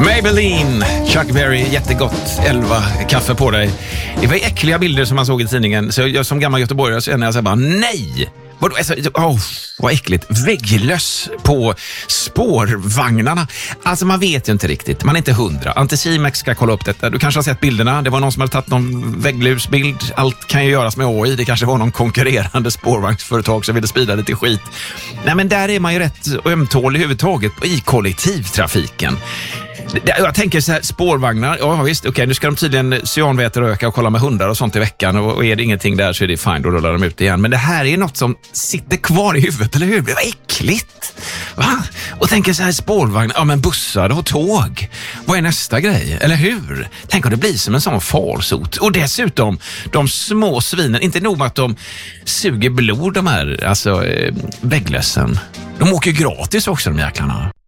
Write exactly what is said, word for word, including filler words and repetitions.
Maybelline, Chuck Berry, jättegott, elva kaffe på dig. Det var äckliga bilder som man såg i tidningen, så jag som gammal göteborgare så känner jag så bara, nej! Vadå, alltså, oh, vad äckligt. Vägglöss på spårvagnarna. Alltså man vet ju inte riktigt. Man är inte hundra. Anticimex ska kolla upp detta. Du kanske har sett bilderna. Det var någon som hade tagit någon vägglusbild. Allt kan ju göras med A I. Det kanske var någon konkurrerande spårvagnsföretag som ville sprida lite skit. Nej, men där är man ju rätt ömtålig överhuvudtaget i kollektivtrafiken. Jag tänker så här, spårvagnar, ja visst, okej, okay, nu ska de tydligen cyanväteröka och kolla med hundar och sånt i veckan, och, och är det ingenting där så är det fine, då rullar de ut igen. Men det här är något som sitter kvar i huvudet, eller hur? Det var äckligt. Va? Och tänker så här, spårvagnar, ja men bussar och tåg. Vad är nästa grej, eller hur? Tänk om det blir som en sån farsot. Och dessutom, de små svinen, inte nog med att de suger blod, de här, alltså eh, vägglössen. De åker gratis också, de jäklarna.